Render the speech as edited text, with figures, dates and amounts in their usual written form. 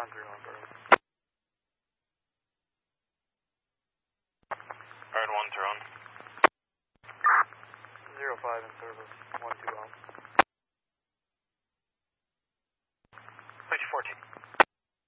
on 3 on service. Alright, 1 turn. 05 in service, 1-2 out.